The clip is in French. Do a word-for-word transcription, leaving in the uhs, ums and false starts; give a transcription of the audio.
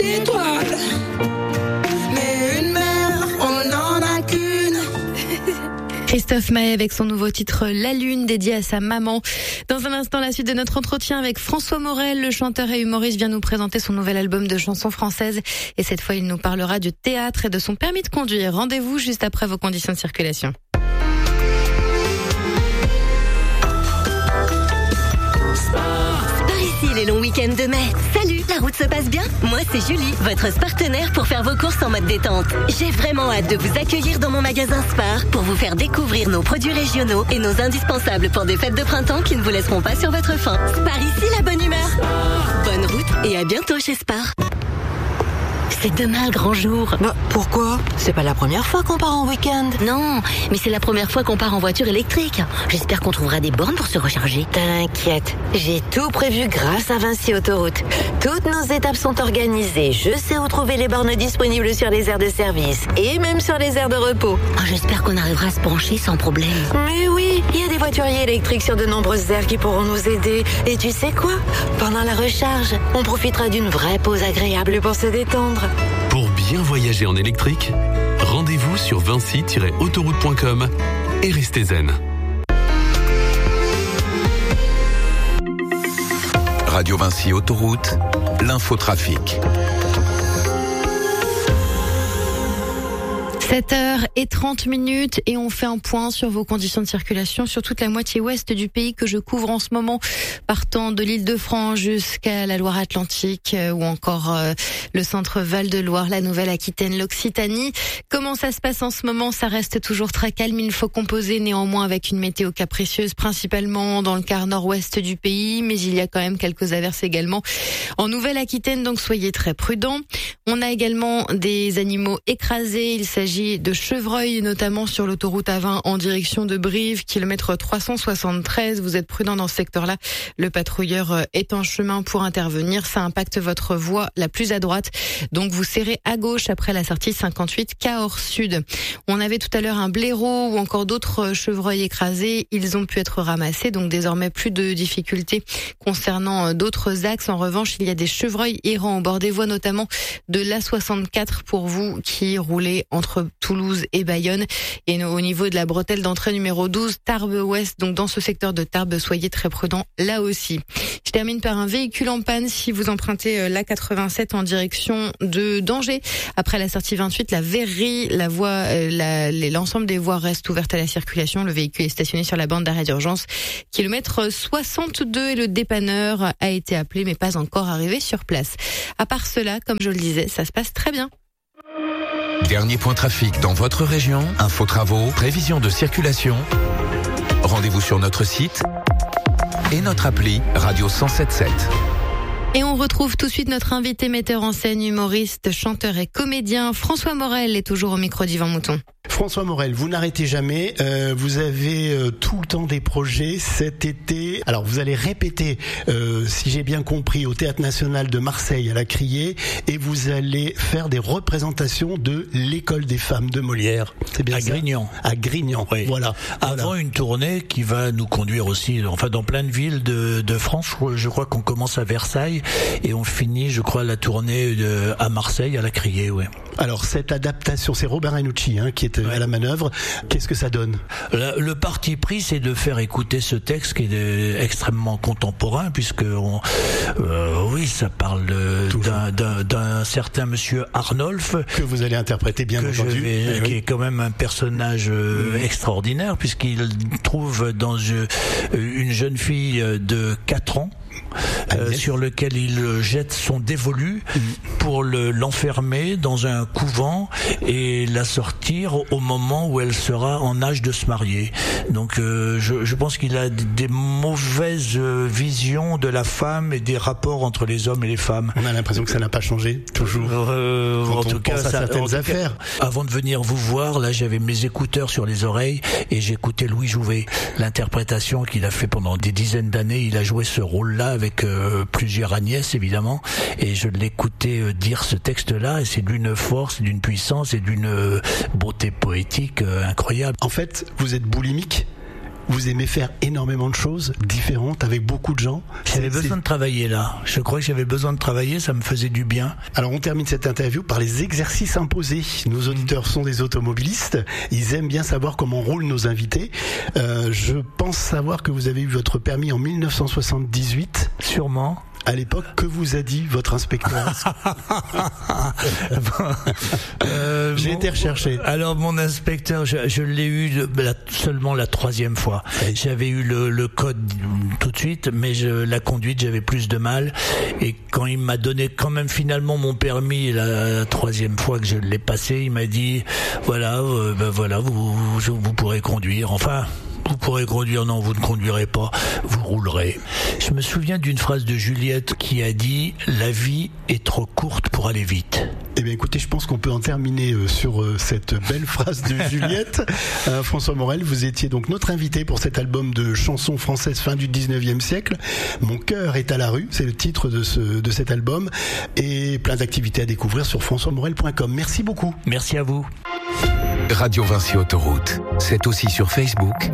d'étoiles. Mais une mère, on n'en a qu'une. Christophe Maé avec son nouveau titre La Lune, dédié à sa maman. Dans un instant, la suite de notre entretien avec François Morel, le chanteur et humoriste vient nous présenter son nouvel album de chansons françaises. Et cette fois, il nous parlera du théâtre et de son permis de conduire. Rendez-vous juste après vos conditions de circulation. Les longs week-ends de mai. Salut, la route se passe bien? Moi, c'est Julie, votre partenaire pour faire vos courses en mode détente. J'ai vraiment hâte de vous accueillir dans mon magasin Spar pour vous faire découvrir nos produits régionaux et nos indispensables pour des fêtes de printemps qui ne vous laisseront pas sur votre faim. Spar ici, la bonne humeur. Bonne route et à bientôt chez Spar. C'est demain le grand jour. Bah, pourquoi? C'est pas la première fois qu'on part en week-end. Non, mais c'est la première fois qu'on part en voiture électrique. J'espère qu'on trouvera des bornes pour se recharger. T'inquiète, j'ai tout prévu grâce à Vinci Autoroute. Toutes nos étapes sont organisées. Je sais où trouver les bornes disponibles sur les aires de service et même sur les aires de repos. Oh, j'espère qu'on arrivera à se brancher sans problème. Mais oui, il y a des voituriers électriques sur de nombreuses aires qui pourront nous aider. Et tu sais quoi? Pendant la recharge, on profitera d'une vraie pause agréable pour se détendre. Pour bien voyager en électrique, rendez-vous sur vinci tiret autoroute point com et restez zen. Radio Vinci Autoroute, l'infotrafic. sept heures trente minutes et on fait un point sur vos conditions de circulation sur toute la moitié ouest du pays que je couvre en ce moment, partant de l'Île-de-France jusqu'à la Loire-Atlantique euh, ou encore euh, le centre Val-de-Loire, la Nouvelle-Aquitaine, l'Occitanie. Comment ça se passe en ce moment? Ça reste toujours très calme. Il faut composer néanmoins avec une météo capricieuse, principalement dans le quart nord-ouest du pays, mais il y a quand même quelques averses également en Nouvelle-Aquitaine, donc soyez très prudents. On a également des animaux écrasés. Il s'agit de chevreuils, notamment sur l'autoroute A vingt en direction de Brive, kilomètre trois cent soixante-treize. Vous êtes prudents dans ce secteur-là. Le patrouilleur est en chemin pour intervenir. Ça impacte votre voie la plus à droite. Donc vous serrez à gauche après la sortie cinquante-huit Cahors Sud. On avait tout à l'heure un blaireau ou encore d'autres chevreuils écrasés. Ils ont pu être ramassés. Donc désormais plus de difficultés concernant d'autres axes. En revanche, il y a des chevreuils errants au bord des voies, notamment de l'A soixante-quatre pour vous qui roulez entre Toulouse et Bayonne. Et au niveau de la bretelle d'entrée numéro douze, Tarbes-Ouest, donc dans ce secteur de Tarbes, soyez très prudents là aussi. Je termine par un véhicule en panne si vous empruntez l'A quatre-vingt-sept en direction de d'Angers. Après la sortie vingt-huit, la Verrerie, la voie, la, l'ensemble des voies restent ouvertes à la circulation. Le véhicule est stationné sur la bande d'arrêt d'urgence, kilomètre soixante-deux, et le dépanneur a été appelé mais pas encore arrivé sur place. À part cela, comme je le disais, ça se passe très bien. Dernier point trafic dans votre région, info travaux, prévision de circulation. Rendez-vous sur notre site et notre appli Radio cent sept sept. Et on retrouve tout de suite notre invité metteur en scène, humoriste, chanteur et comédien. François Morel est toujours au micro d'Yvan Mouton. François Morel, vous n'arrêtez jamais, euh, vous avez euh, tout le temps des projets cet été. Alors vous allez répéter, euh, si j'ai bien compris, au Théâtre National de Marseille à la Criée, et vous allez faire des représentations de l'École des femmes de Molière. C'est bien à ça? Grignan. À Grignan, oui. Voilà. Avant voilà. une tournée qui va nous conduire aussi, enfin dans plein de villes de, de France. Je crois qu'on commence à Versailles et on finit, je crois, la tournée de, à Marseille à la Criée, ouais. Alors cette adaptation, c'est Robert Renucci hein, qui est ouais. à la manœuvre. Qu'est-ce que ça donne? Le, le parti pris, c'est de faire écouter ce texte qui est extrêmement contemporain, puisque on, euh, oui, ça parle d'un, d'un, d'un certain monsieur Arnolphe que vous allez interpréter bien que entendu, je vais, eh qui oui. est quand même un personnage euh, mmh. extraordinaire, puisqu'il trouve dans euh, une jeune fille de quatre ans. Euh, sur lequel il jette son dévolu mmh. pour le, l'enfermer dans un couvent et la sortir au moment où elle sera en âge de se marier. Donc euh, je, je pense qu'il a des mauvaises visions de la femme et des rapports entre les hommes et les femmes. On a l'impression que ça n'a pas changé, toujours. Euh, Quand en on tout cas, pense à ça, certaines en tout affaires. Cas, avant de venir vous voir, là j'avais mes écouteurs sur les oreilles et j'écoutais Louis Jouvet, l'interprétation qu'il a fait pendant des dizaines d'années. Il a joué ce rôle-là avec euh, plusieurs Agnès évidemment, et je l'écoutais dire ce texte-là, et c'est d'une force, d'une puissance et d'une beauté poétique incroyable. En fait, vous êtes boulimique vous aimez faire énormément de choses différentes avec beaucoup de gens. J'avais C'est- besoin de travailler là. Je crois que j'avais besoin de travailler, ça me faisait du bien. Alors on termine cette interview par les exercices imposés. Nos auditeurs sont des automobilistes, ils aiment bien savoir comment roulent nos invités. Euh, je pense savoir que vous avez eu votre permis en dix-neuf cent soixante-dix-huit. Sûrement. À l'époque, que vous a dit votre inspecteur? Euh, J'ai mon- été recherché. Alors mon inspecteur, je, je l'ai eu de- la- seulement la troisième fois. J'avais eu le, le code tout de suite, mais je, la conduite, j'avais plus de mal. Et quand il m'a donné quand même finalement mon permis la, la troisième fois que je l'ai passé, il m'a dit voilà, euh, ben voilà, vous, vous, vous pourrez conduire. Enfin. Vous pourrez conduire, non, vous ne conduirez pas, vous roulerez. Je me souviens d'une phrase de Juliette qui a dit « La vie est trop courte pour aller vite ». Eh bien, écoutez, je pense qu'on peut en terminer euh, sur euh, cette belle phrase de Juliette. Euh, François Morel, vous étiez donc notre invité pour cet album de chansons françaises fin du dix-neuvième siècle. Mon cœur est à la rue, c'est le titre de, ce, de cet album. Et plein d'activités à découvrir sur françois morel point com. Merci beaucoup. Merci à vous. Radio Vinci Autoroute, c'est aussi sur Facebook